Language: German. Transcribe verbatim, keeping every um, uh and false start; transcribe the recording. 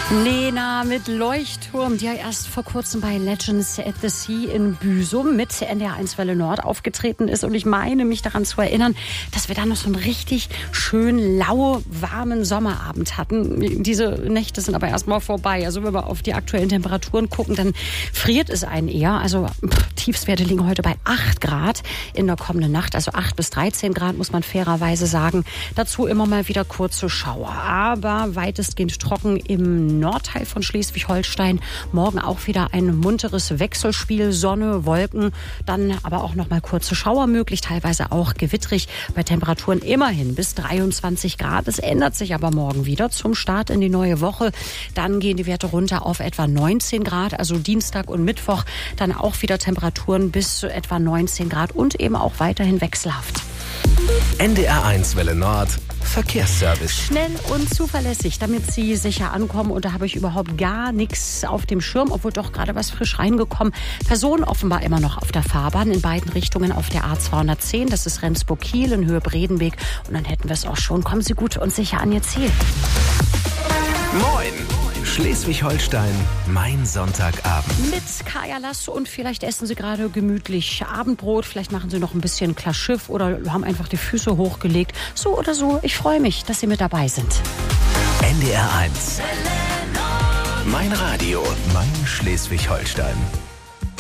Lena mit Leuchtturm, die ja erst vor kurzem bei Legends at the Sea in Büsum mit N D R eins Welle Nord aufgetreten ist. Und ich meine, mich daran zu erinnern, dass wir da noch so einen richtig schön lau, warmen Sommerabend hatten. Diese Nächte sind aber erstmal vorbei. Also wenn wir auf die aktuellen Temperaturen gucken, dann friert es einen eher. Also pff, Tiefstwerte liegen heute bei acht Grad in der kommenden Nacht. Also acht bis dreizehn Grad, muss man fairerweise sagen. Dazu immer mal wieder kurze Schauer. Aber weitestgehend trocken im Nordteil von Schleswig-Holstein. Morgen auch wieder ein munteres Wechselspiel, Sonne, Wolken, dann aber auch noch mal kurze Schauer möglich, teilweise auch gewittrig, bei Temperaturen immerhin bis dreiundzwanzig Grad. Es ändert sich aber morgen wieder zum Start in die neue Woche. Dann gehen die Werte runter auf etwa neunzehn Grad, also Dienstag und Mittwoch dann auch wieder Temperaturen bis zu etwa neunzehn Grad und eben auch weiterhin wechselhaft. N D R eins Welle Nord Verkehrsservice. Schnell und zuverlässig, damit Sie sicher ankommen. Und da habe ich überhaupt gar nichts auf dem Schirm, obwohl doch gerade was frisch reingekommen. Personen offenbar immer noch auf der Fahrbahn in beiden Richtungen auf der A zweihundertzehn. Das ist Rendsburg-Kiel in Höhe Bredenweg. Und dann hätten wir es auch schon. Kommen Sie gut und sicher an Ihr Ziel. Moin! Schleswig-Holstein, mein Sonntagabend. Mit Kaya Lass und vielleicht essen Sie gerade gemütlich Abendbrot. Vielleicht machen Sie noch ein bisschen Klarschiff oder haben einfach die Füße hochgelegt. So oder so, ich freue mich, dass Sie mit dabei sind. N D R eins. Mein Radio, mein Schleswig-Holstein.